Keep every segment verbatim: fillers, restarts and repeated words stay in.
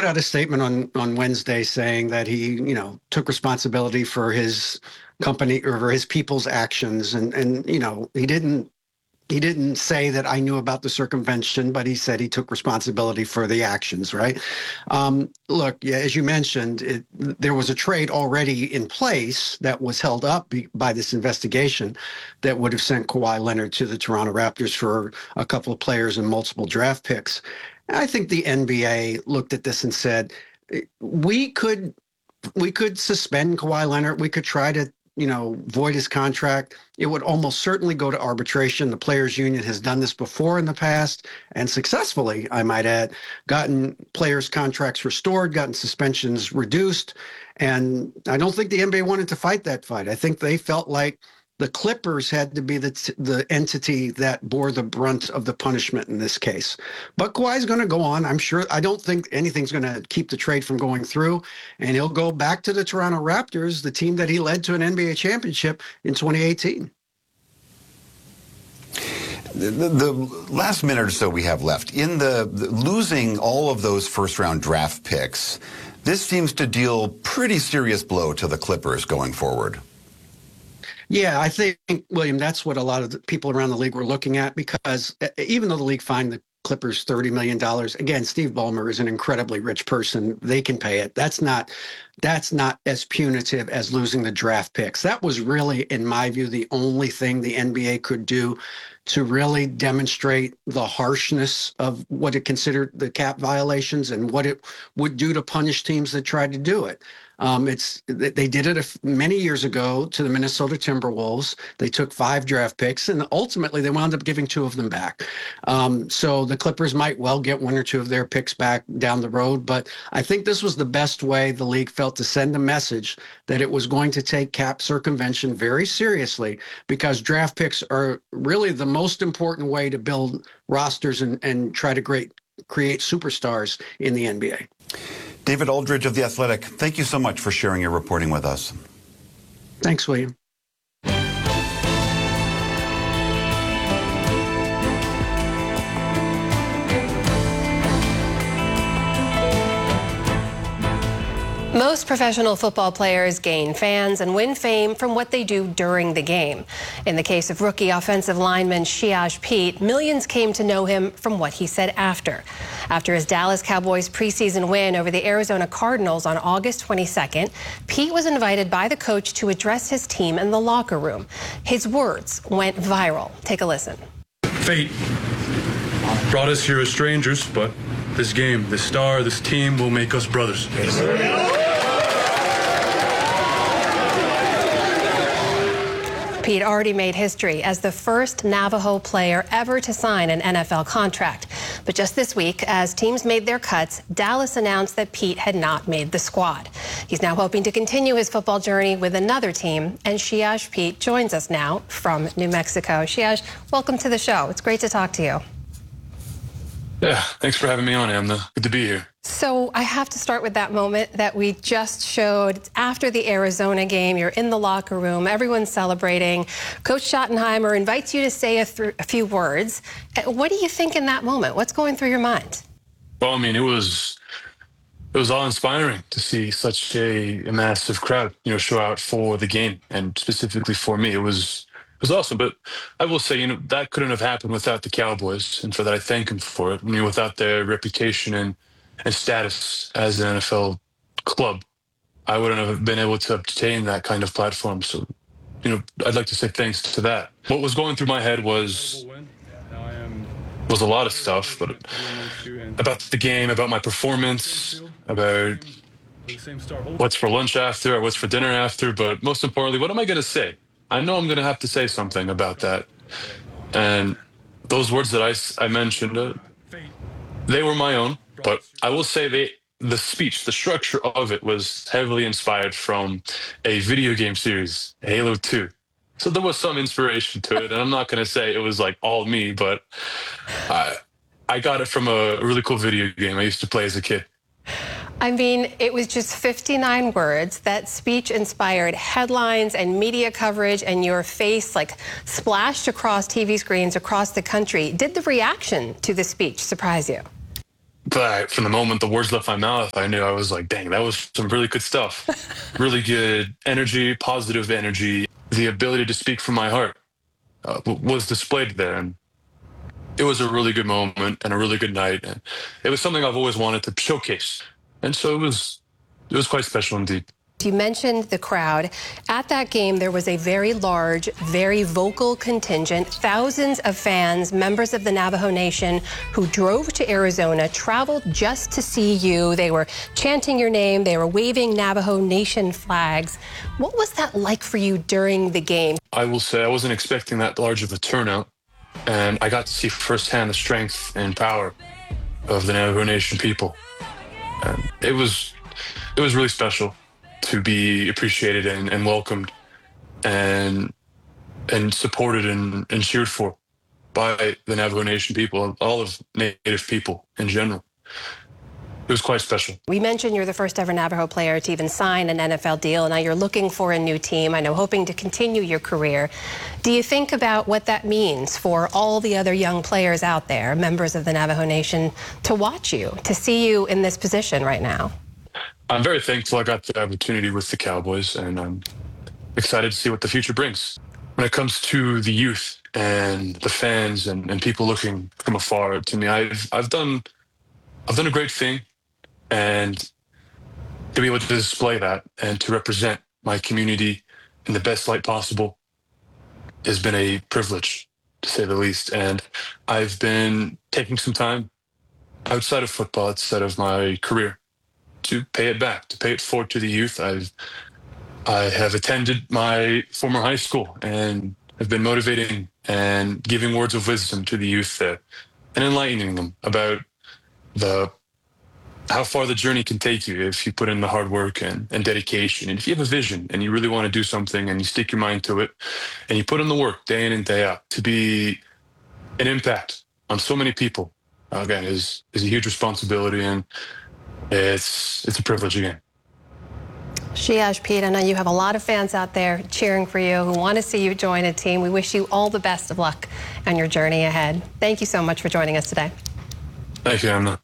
put out a statement on, on Wednesday saying that he, you know, took responsibility for his company or for his people's actions. And, and, you know, he didn't, he didn't say that I knew about the circumvention, but he said he took responsibility for the actions, right? Um, look, yeah, as you mentioned, it, there was a trade already in place that was held up be, by this investigation that would have sent Kawhi Leonard to the Toronto Raptors for a couple of players and multiple draft picks. And I think the N B A looked at this and said, we could, we could suspend Kawhi Leonard. We could try to, you know, void his contract. It would almost certainly go to arbitration. The Players Union has done this before in the past and successfully, I might add, gotten players' contracts restored, gotten suspensions reduced. And I don't think the N B A wanted to fight that fight. I think they felt like the Clippers had to be the the entity that bore the brunt of the punishment in this case. But Kawhi's going to go on. I'm sure. I don't think anything's going to keep the trade from going through. And he'll go back to the Toronto Raptors, the team that he led to an N B A championship in twenty eighteen. The, the, the last minute or so we have left, in the, the losing all of those first-round draft picks, this seems to deal pretty serious blow to the Clippers going forward. Yeah, I think, William, that's what a lot of the people around the league were looking at, because even though the league fined the Clippers thirty million dollars, again, Steve Ballmer is an incredibly rich person. They can pay it. That's not that's not as punitive as losing the draft picks. That was really, in my view, the only thing the N B A could do to really demonstrate the harshness of what it considered the cap violations and what it would do to punish teams that tried to do it. Um, it's they did it many years ago to the Minnesota Timberwolves. They took five draft picks, and ultimately they wound up giving two of them back. Um, so the Clippers might well get one or two of their picks back down the road. But I think this was the best way the league felt to send a message that it was going to take cap circumvention very seriously, because draft picks are really the most important way to build rosters and, and try to great, create superstars in the N B A. David Aldridge of The Athletic, thank you so much for sharing your reporting with us. Thanks, William. Most professional football players gain fans and win fame from what they do during the game. In the case of rookie offensive lineman Shiash Pete, millions came to know him from what he said after. After his Dallas Cowboys preseason win over the Arizona Cardinals on August twenty-second, Pete was invited by the coach to address his team in the locker room. His words went viral. Take a listen. Fate brought us here as strangers, but this game, this star, this team will make us brothers. Pete already made history as the first Navajo player ever to sign an N F L contract. But just this week, as teams made their cuts, Dallas announced that Pete had not made the squad. He's now hoping to continue his football journey with another team, and Shiash Pete joins us now from New Mexico. Shiash, welcome to the show. It's great to talk to you. Yeah, thanks for having me on, Amna. Good to be here. So I have to start with that moment that we just showed after the Arizona game. You're in the locker room, everyone's celebrating. Coach Schottenheimer invites you to say a, th- a few words. What do you think in that moment? What's going through your mind? Well, I mean, it was it was awe-inspiring to see such a, a massive crowd, you know, show out for the game, and specifically for me. It was It was awesome, but I will say, you know, that couldn't have happened without the Cowboys, and for that I thank them for it. I mean, without their reputation and, and status as an N F L club, I wouldn't have been able to obtain that kind of platform. So, you know, I'd like to say thanks to that. What was going through my head was was a lot of stuff, but about the game, about my performance, about what's for lunch after or what's for dinner after, but most importantly, what am I going to say? I know I'm going to have to say something about that. And those words that I, I mentioned, uh, they were my own, but I will say they, the speech, the structure of it was heavily inspired from a video game series, Halo two. So there was some inspiration to it, and I'm not going to say it was like all me, but I, I got it from a really cool video game I used to play as a kid. I mean, it was just fifty-nine words. That speech inspired headlines and media coverage, and your face like splashed across T V screens across the country. Did the reaction to the speech surprise you? But from the moment the words left my mouth, I knew I was like, dang, that was some really good stuff. Really good energy, positive energy. The ability to speak from my heart uh, was displayed there. And it was a really good moment and a really good night. And it was something I've always wanted to showcase. And so it was, it was quite special indeed. You mentioned the crowd. At that game, there was a very large, very vocal contingent, thousands of fans, members of the Navajo Nation who drove to Arizona, traveled just to see you. They were chanting your name. They were waving Navajo Nation flags. What was that like for you during the game? I will say I wasn't expecting that large of a turnout, and I got to see firsthand the strength and power of the Navajo Nation people. And it was, it was really special to be appreciated and, and welcomed and and supported and, and cheered for by the Navajo Nation people, all of Native people in general. It was quite special. We mentioned you're the first ever Navajo player to even sign an N F L deal. Now you're looking for a new team, I know, hoping to continue your career. Do you think about what that means for all the other young players out there, members of the Navajo Nation, to watch you, to see you in this position right now? I'm very thankful I got the opportunity with the Cowboys, and I'm excited to see what the future brings. When it comes to the youth and the fans and, and people looking from afar to me, I've I've done I've done a great thing, and to be able to display that and to represent my community in the best light possible has been a privilege, to say the least. And I've been taking some time outside of football, outside of my career, to pay it back, to pay it forward to the youth. I've I have attended my former high school and have been motivating and giving words of wisdom to the youth there and enlightening them about the how far the journey can take you if you put in the hard work and, and dedication. And if you have a vision and you really want to do something and you stick your mind to it and you put in the work day in and day out to be an impact on so many people, again, is is a huge responsibility, and it's it's a privilege again. Shiash Peet, I know you have a lot of fans out there cheering for you who want to see you join a team. We wish you all the best of luck on your journey ahead. Thank you so much for joining us today. Thank you, Amna.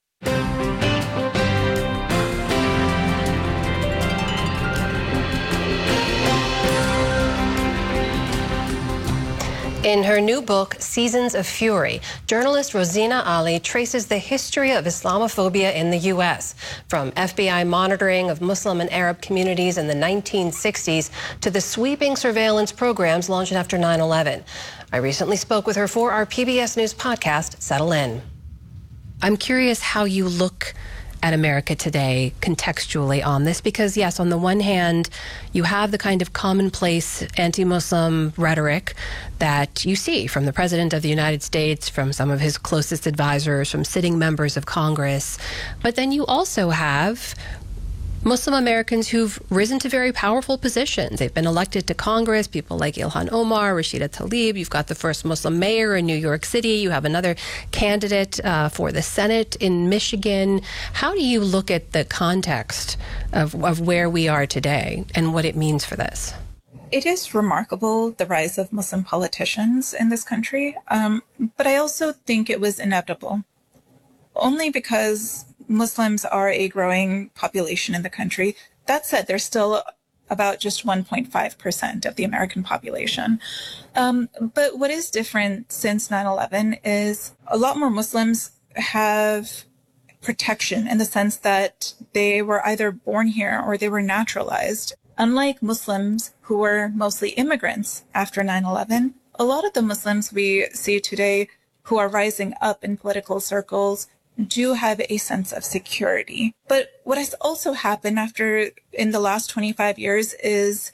In her new book, Seasons of Fury, journalist Rosina Ali traces the history of Islamophobia in the U S, from F B I monitoring of Muslim and Arab communities in the nineteen sixties to the sweeping surveillance programs launched after nine eleven. I recently spoke with her for our P B S News podcast, Settle In. I'm curious how you look at America today contextually on this, because yes, on the one hand, you have the kind of commonplace anti-Muslim rhetoric that you see from the President of the United States, from some of his closest advisors, from sitting members of Congress. But then you also have Muslim Americans who've risen to very powerful positions. They've been elected to Congress, people like Ilhan Omar, Rashida Tlaib. You've got the first Muslim mayor in New York City. You have another candidate uh, for the Senate in Michigan. How do you look at the context of, of where we are today and what it means for this? It is remarkable, the rise of Muslim politicians in this country, um, but I also think it was inevitable, only because Muslims are a growing population in the country. That said, they're still about just one point five percent of the American population. Um, but what is different since nine eleven is a lot more Muslims have protection in the sense that they were either born here or they were naturalized. Unlike Muslims who were mostly immigrants after nine eleven, a lot of the Muslims we see today who are rising up in political circles do have a sense of security. But what has also happened after in the last twenty-five years is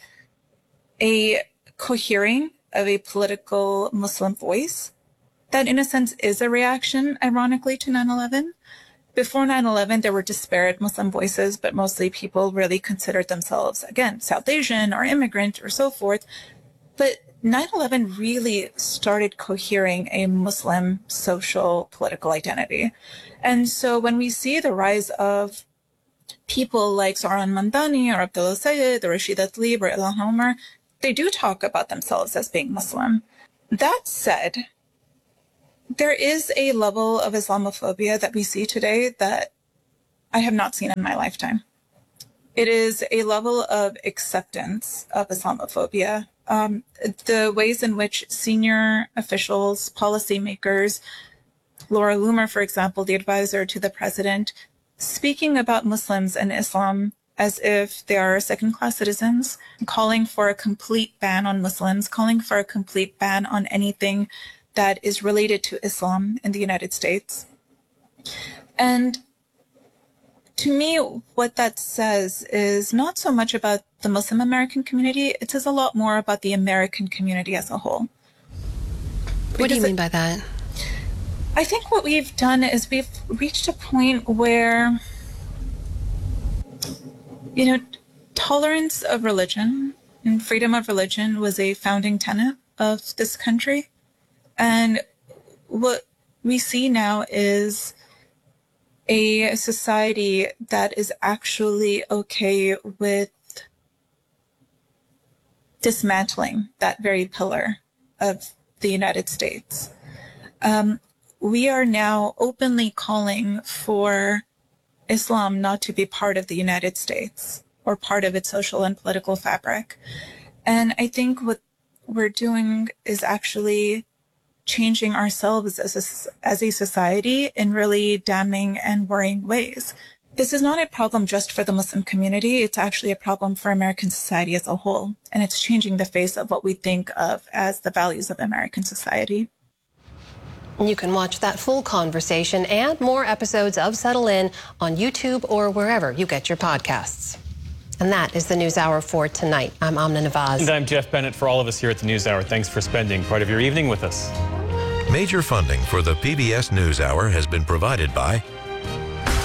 a cohering of a political Muslim voice that in a sense is a reaction, ironically, to nine eleven. Before nine eleven, there were disparate Muslim voices, but mostly people really considered themselves, again, South Asian or immigrant or so forth. But nine eleven really started cohering a Muslim social political identity. And so when we see the rise of people like Zohran Mamdani or Abdullah Sayed or Rashida Tlaib or Ilhan Omar, they do talk about themselves as being Muslim. That said, there is a level of Islamophobia that we see today that I have not seen in my lifetime. It is a level of acceptance of Islamophobia. Um, the ways in which senior officials, policymakers, Laura Loomer, for example, the advisor to the president, speaking about Muslims and Islam as if they are second-class citizens, calling for a complete ban on Muslims, calling for a complete ban on anything that is related to Islam in the United States. And to me, what that says is not so much about the Muslim American community, it says a lot more about the American community as a whole. What do you mean by that? I think what we've done is we've reached a point where, you know, tolerance of religion and freedom of religion was a founding tenet of this country. And what we see now is a society that is actually okay with dismantling that very pillar of the United States. Um, we are now openly calling for Islam not to be part of the United States or part of its social and political fabric. And I think what we're doing is actually changing ourselves as a, as a society in really damning and worrying ways. This is not a problem just for the Muslim community. It's actually a problem for American society as a whole. And it's changing the face of what we think of as the values of American society. You can watch that full conversation and more episodes of Settle In on YouTube or wherever you get your podcasts. And that is the NewsHour for tonight. I'm Amna Nawaz. And I'm Jeff Bennett. For all of us here at the NewsHour, thanks for spending part of your evening with us. Major funding for the P B S NewsHour has been provided by